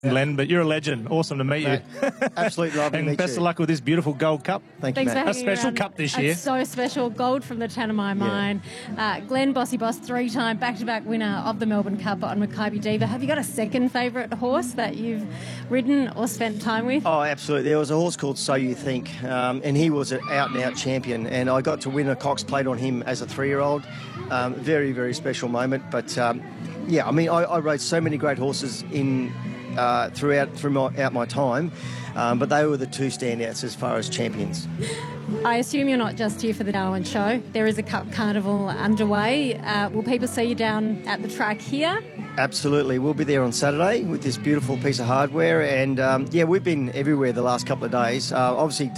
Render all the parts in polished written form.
Glenn, but you're a legend. Awesome to meet you. Absolutely lovely to meet you. And best of luck with this beautiful gold cup. Thanks you, Matt. A special cup this year. It's so special. Gold from the Tanami mine. Glenn Bossy Boss, 3-time back-to-back winner of the Melbourne Cup on Maccabi Diva. Have you got a second favourite horse that you've ridden or spent time with? Oh, absolutely. There was a horse called So You Think, and he was an out-and-out champion, and I got to win a Cox Plate on him as a 3-year-old. Very, very special moment. But, yeah, I mean, I rode so many great horses throughout my time, but they were the two standouts as far as champions. I assume you're not just here for the Darwin Show. There is a Cup Carnival underway. Will people see you down at the track here? Absolutely. We'll be there on Saturday with this beautiful piece of hardware, and yeah, we've been everywhere the last couple of days. Obviously,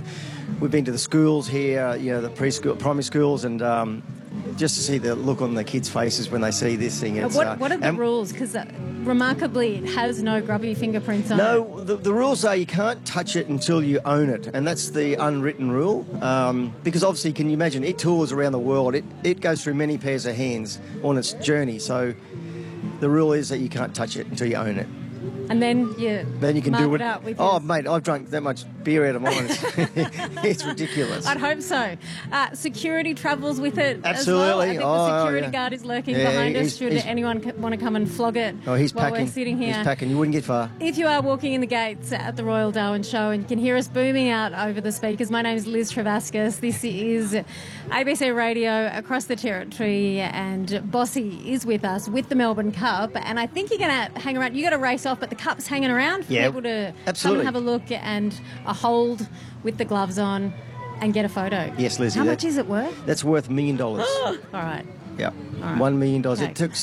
we've been to the schools here, you know, the preschool, primary schools, and just to see the look on the kids' faces when they see this thing. What are the rules? Because remarkably, it has no grubby fingerprints on it. No, the rules are you can't touch it until you own it, and that's the unwritten rule. Because obviously, can you imagine, it tours around the world. It goes through many pairs of hands on its journey. So the rule is that you can't touch it until you own it. And then you can do it. Oh, mate, I've drunk that much beer out of mine. It's ridiculous. I'd hope so. Security travels with it. Absolutely. As well. I think the security guard is lurking behind us. Should anyone want to come and flog it? Oh, he's while packing. We're sitting here. He's packing. You wouldn't get far. If you are walking in the gates at the Royal Darwin Show and you can hear us booming out over the speakers, my name is Liz Travascus. This is ABC Radio across the territory, and Bossy is with us with the Melbourne Cup. And I think you're going to hang around. You got to race off, but the Cup's hanging around for people to come and have a look and a hold with the gloves on and get a photo. Yes, Lizzie. How much is it worth? That's worth $1 million. All right. Yeah, right. $1 million. Okay. It took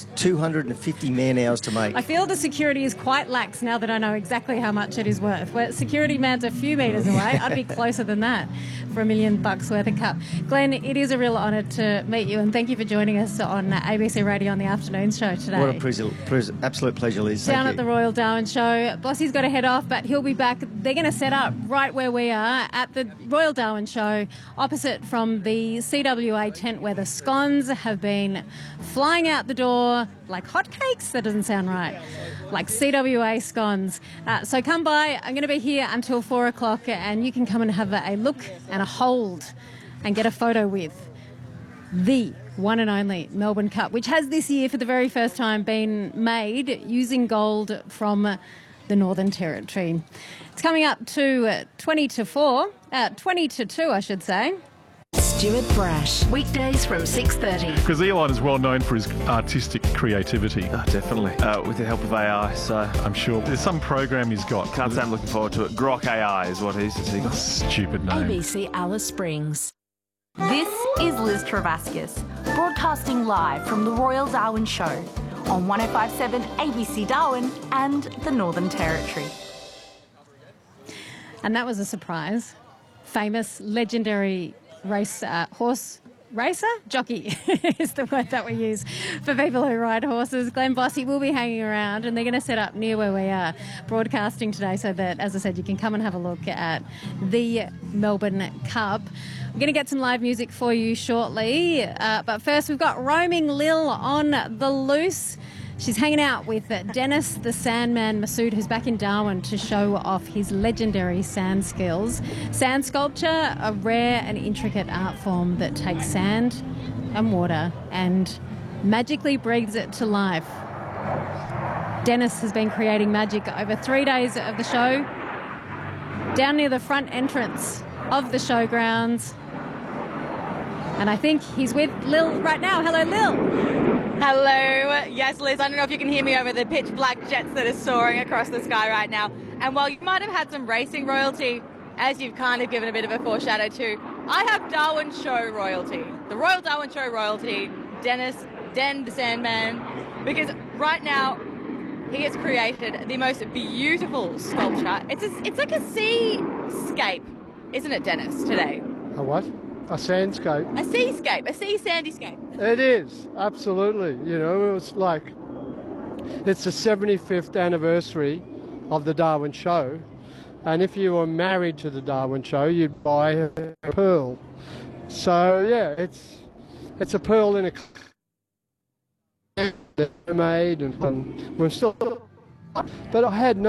250 man-hours to make. I feel the security is quite lax now that I know exactly how much it is worth. Where security man's a few metres away, I'd be closer than that for $1 million worth of cup. Glenn, it is a real honour to meet you, and thank you for joining us on ABC Radio on the afternoon show today. What a absolute pleasure, Liz. Down at the Royal Darwin Show. Bossy's got to head off, but he'll be back. They're going to set up right where we are at the Royal Darwin Show, opposite from the CWA tent where the scones have been flying out the door like hotcakes. That doesn't sound right. Like CWA scones. So come by. I'm going to be here until 4 o'clock, and you can come and have a look and a hold and get a photo with the one and only Melbourne Cup, which has this year for the very first time been made using gold from the Northern Territory. It's coming up to 20 to 2, I should say. Stuart Brash, weekdays from 6:30. Because Elon is well known for his artistic creativity. Oh, definitely. With the help of AI, so I'm sure there's some program he's got. Can't say I'm looking forward to it. Grok AI is what he's got. Stupid name. ABC Alice Springs. This is Liz Travascus, broadcasting live from the Royal Darwin Show on 105.7 ABC Darwin and the Northern Territory. And that was a surprise. Famous, legendary horse racer? Jockey is the word that we use for people who ride horses. Glenn Bossy will be hanging around, and they're going to set up near where we are broadcasting today so that, as I said, you can come and have a look at the Melbourne Cup. We're going to get some live music for you shortly, but first we've got Roaming Lil on the loose. She's hanging out with Dennis the Sandman Masood, who's back in Darwin to show off his legendary sand skills. Sand sculpture, a rare and intricate art form that takes sand and water and magically breathes it to life. Dennis has been creating magic over 3 days of the show, down near the front entrance of the showgrounds. And I think he's with Lil right now. Hello, Lil. Hello. Yes, Liz, I don't know if you can hear me over the pitch black jets that are soaring across the sky right now. And while you might have had some racing royalty, as you've kind of given a bit of a foreshadow to, I have Darwin Show royalty. The Royal Darwin Show royalty, Den the Sandman, because right now he has created the most beautiful sculpture. It's like a seascape, isn't it, Dennis, today? A what? A sandscape. A seascape, a sea sandyscape. It is, absolutely. You know, it was like, it's the 75th anniversary of the Darwin Show, and if you were married to the Darwin Show, you'd buy a pearl. So yeah, it's a pearl in a mermaid, and we're still. But I had no